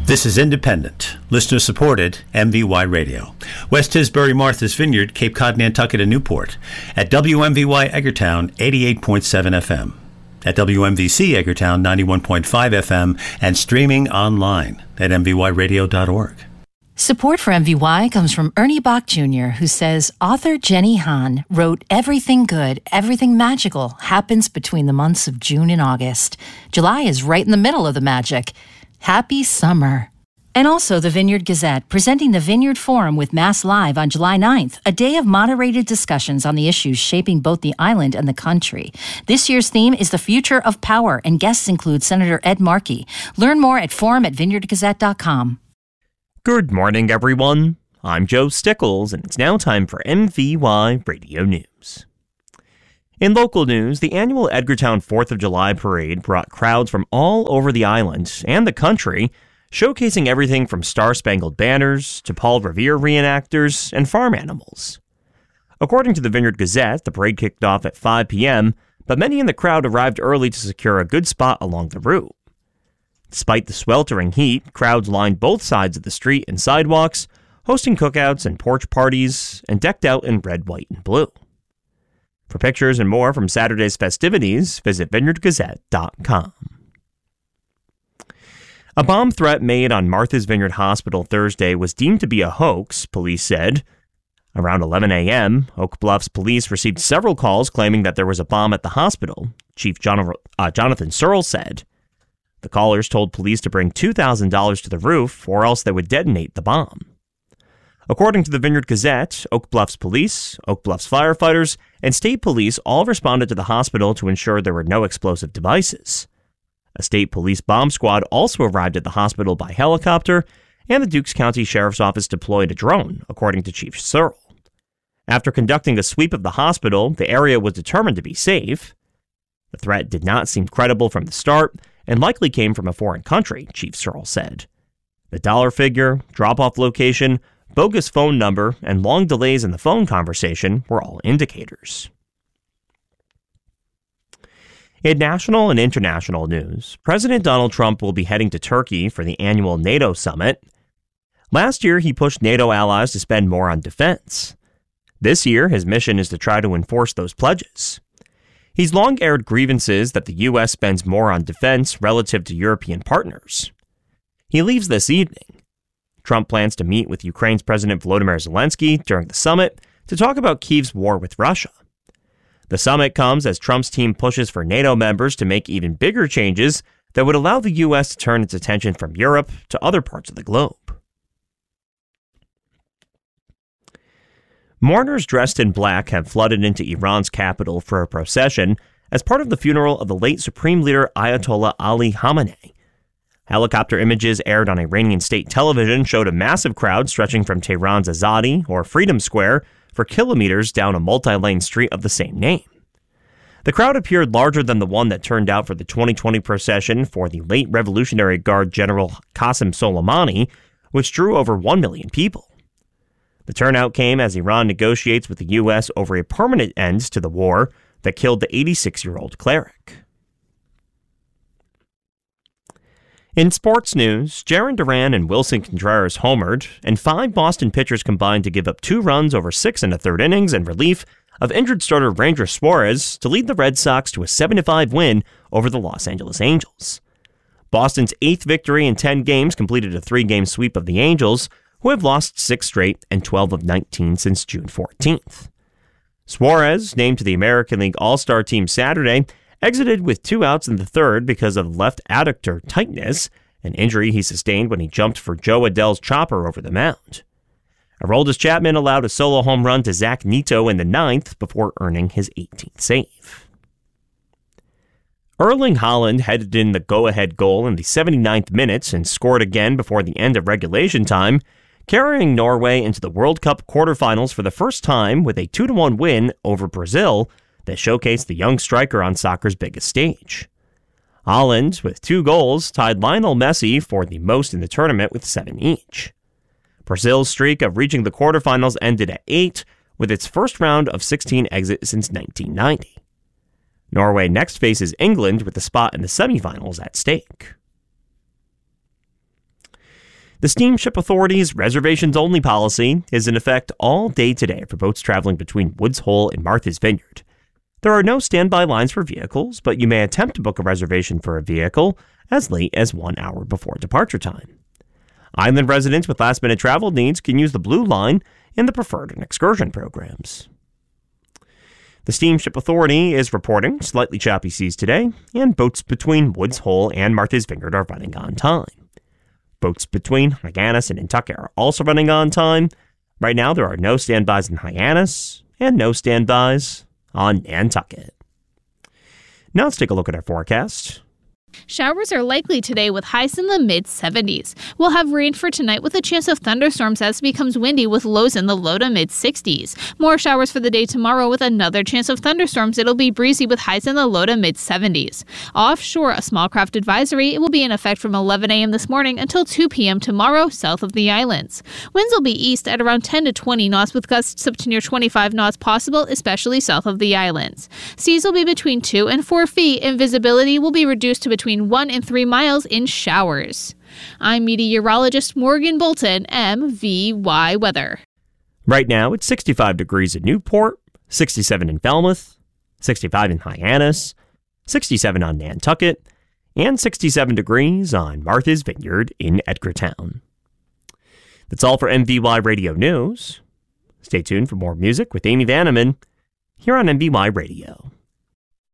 This is independent, listener-supported MVY Radio. West Tisbury, Martha's Vineyard, Cape Cod, Nantucket, and Newport. At WMVY Edgartown, 88.7 FM. At WMVC Edgartown, 91.5 FM. And streaming online at mvyradio.org. Support for MVY comes from Ernie Bach Jr., who says author Jenny Han wrote everything good, everything magical happens between the months of June and August. July is right in the middle of the magic. Happy summer. And also the Vineyard Gazette, presenting the Vineyard Forum with Mass Live on July 9th, a day of moderated discussions on the issues shaping both the island and the country. This year's theme is the future of power, and guests include Senator Ed Markey. Learn more at forum@vineyardgazette.com. Good morning, everyone. I'm Joe Stickles, and it's now time for MVY Radio News. In local news, the annual Edgartown 4th of July parade brought crowds from all over the island and the country, showcasing everything from star-spangled banners to Paul Revere reenactors and farm animals. According to the Vineyard Gazette, the parade kicked off at 5 p.m., but many in the crowd arrived early to secure a good spot along the route. Despite the sweltering heat, crowds lined both sides of the street and sidewalks, hosting cookouts and porch parties, and decked out in red, white, and blue. For pictures and more from Saturday's festivities, visit vineyardgazette.com. A bomb threat made on Martha's Vineyard Hospital Thursday was deemed to be a hoax, police said. Around 11 a.m., Oak Bluffs police received several calls claiming that there was a bomb at the hospital, Chief Jonathan Searle said. The callers told police to bring $2,000 to the roof or else they would detonate the bomb. According to the Vineyard Gazette, Oak Bluffs police, Oak Bluffs firefighters, and state police all responded to the hospital to ensure there were no explosive devices. A state police bomb squad also arrived at the hospital by helicopter, and the Dukes County Sheriff's Office deployed a drone, according to Chief Searle. After conducting a sweep of the hospital, the area was determined to be safe. The threat did not seem credible from the start, and likely came from a foreign country, Chief Searle said. The dollar figure, drop-off location, bogus phone number, and long delays in the phone conversation were all indicators. In national and international news, President Donald Trump will be heading to Turkey for the annual NATO summit. Last year, he pushed NATO allies to spend more on defense. This year, his mission is to try to enforce those pledges. He's long aired grievances that the U.S. spends more on defense relative to European partners. He leaves this evening. Trump plans to meet with Ukraine's President Volodymyr Zelensky during the summit to talk about Kyiv's war with Russia. The summit comes as Trump's team pushes for NATO members to make even bigger changes that would allow the U.S. to turn its attention from Europe to other parts of the globe. Mourners dressed in black have flooded into Iran's capital for a procession as part of the funeral of the late Supreme Leader Ayatollah Ali Khamenei. Helicopter images aired on Iranian state television showed a massive crowd stretching from Tehran's Azadi, or Freedom Square, for kilometers down a multi-lane street of the same name. The crowd appeared larger than the one that turned out for the 2020 procession for the late Revolutionary Guard General Qasem Soleimani, which drew over 1 million people. The turnout came as Iran negotiates with the U.S. over a permanent end to the war that killed the 86-year-old cleric. In sports news, Jarren Duran and Wilson Contreras homered, and 5 Boston pitchers combined to give up 2 runs over 6 and a third innings in relief of injured starter Ranger Suarez to lead the Red Sox to a 7-5 win over the Los Angeles Angels. Boston's 8th victory in 10 games completed a 3-game sweep of the Angels, who have lost 6 straight and 12 of 19 since June 14th. Suarez, named to the American League All-Star team Saturday, exited with 2 outs in the third because of left adductor tightness, an injury he sustained when he jumped for Joe Adell's chopper over the mound. Aroldis Chapman allowed a solo home run to Zach Neto in the 9th before earning his 18th save. Erling Haaland headed in the go-ahead goal in the 79th minute and scored again before the end of regulation time, carrying Norway into the World Cup quarterfinals for the first time with a 2-1 win over Brazil that showcased the young striker on soccer's biggest stage. Haaland, with 2 goals, tied Lionel Messi for the most in the tournament with 7 each. Brazil's streak of reaching the quarterfinals ended at 8, with its first round of 16 exit since 1990. Norway next faces England with the spot in the semifinals at stake. The Steamship Authority's reservations-only policy is in effect all day today for boats traveling between Woods Hole and Martha's Vineyard. There are no standby lines for vehicles, but you may attempt to book a reservation for a vehicle as late as 1 hour before departure time. Island residents with last-minute travel needs can use the Blue Line and the Preferred and Excursion programs. The Steamship Authority is reporting slightly choppy seas today, and boats between Woods Hole and Martha's Vineyard are running on time. Boats between Hyannis and Nantucket are also running on time. Right now, there are no standbys in Hyannis and no standbys on Nantucket. Now let's take a look at our forecast. Showers are likely today with highs in the mid-70s. We'll have rain for tonight with a chance of thunderstorms as it becomes windy with lows in the low to mid-60s. More showers for the day tomorrow with another chance of thunderstorms. It'll be breezy with highs in the low to mid-70s. Offshore, a small craft advisory. It will be in effect from 11 a.m. this morning until 2 p.m. tomorrow south of the islands. Winds will be east at around 10 to 20 knots with gusts up to near 25 knots possible, especially south of the islands. Seas will be between 2 and 4 feet and visibility will be reduced to between 1 and 3 miles in showers. I'm meteorologist Morgan Bolton, MVY Weather. Right now, it's 65 degrees in Newport, 67 in Falmouth, 65 in Hyannis, 67 on Nantucket, and 67 degrees on Martha's Vineyard in Edgartown. That's all for MVY Radio News. Stay tuned for more music with Amy Vanneman here on MVY Radio.